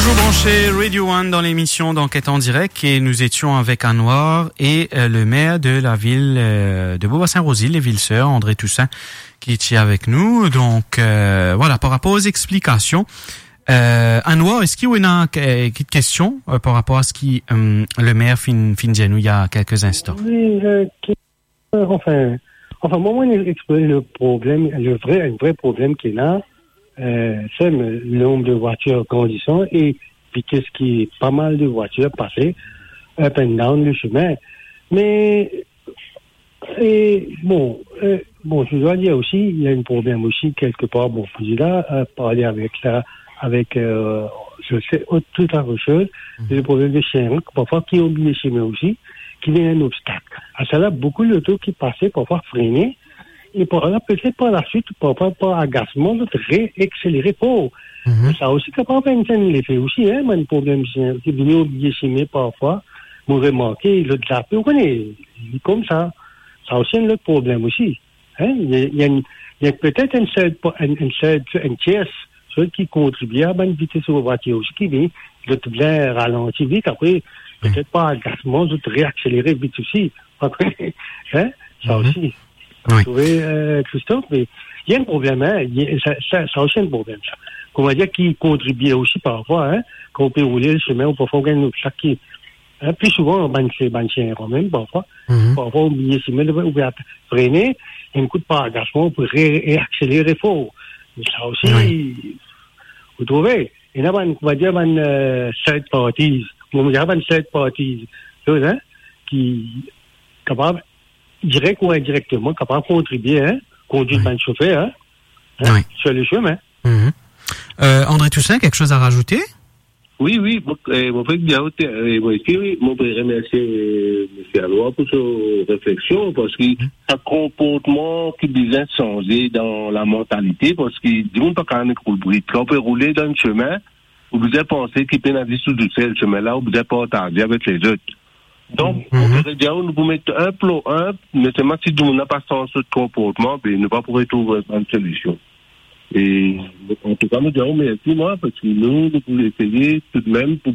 Toujours branché Radio One dans l'émission d'Enquête en direct et nous étions avec Anouar et le maire de la ville de Beaubassin-Rosil, les Villes-Sœurs, André Toussaint, qui est avec nous. Donc voilà, par rapport aux explications, Anouar, est-ce qu'il y a une question par rapport à ce qui le maire fin dit nous il y a quelques instants? Oui, enfin, moi, le problème, un vrai problème qui est là, c'est le nombre de voitures grandissant et puis qu'est-ce qui est pas mal de voitures passées up and down le chemin. Mais je dois dire aussi, il y a un problème aussi quelque part. Bon, je suis là parler avec je sais toute autre chose. Le problème des chiens, parfois qui ont oublié chez moi aussi, qui est un obstacle. À cela, beaucoup d'autos qui passaient parfois freiner. Et peut-être par la suite, par agacement, de réaccélérer pour. Ça aussi, capable de l'effet aussi, hein, mais le problème, c'est que vous oubliez chez moi parfois, vous remarquez, le tapé, vous connaissez, comme ça. Ça aussi, un autre problème aussi. Hein. Il y a peut-être une pièce, celle qui contribue à une vitesse de voiture aussi, qui vient, de ralentir vite, après, peut-être par agacement, de réaccélérer vite aussi. Après, hein, ça aussi. Vous trouvez, Christophe, mais il y a un problème, hein, ça aussi un problème, ça. Qu'on va dire qui contribue aussi parfois, hein, qu'on peut rouler le chemin, ou parfois on gagne notre sac qui, hein, plus souvent, on banne quand même, parfois, parfois on oublie le chemin, on peut freiner, et un coup de par agacement, on peut réaccélérer fort. Mais ça aussi, vous trouvez, il y a, on va dire, third parties, on va dire, third parties, hein, qui, capable, direct ou indirectement, capable de contribuer, hein, conduire le chauffeur, hein, sur le chemin. André Toussaint, quelque chose à rajouter? Oui, mon frère mon frère remercier M. Alois pour sa réflexion, parce que un comportement qui devient changé dans la mentalité, parce que du monde pas quand on peut rouler dans le chemin, vous devez penser qu'il peut aller sous le chemin là, vous devez partager avec les autres. Donc, on peut dire, nous pouvons mettre un plan, mais seulement si nous n'avons pas ce comportement, ben, nous ne pourrons pas trouver une solution. Et, en tout cas, nous dirons merci, moi, parce que nous pouvons essayer tout de même pour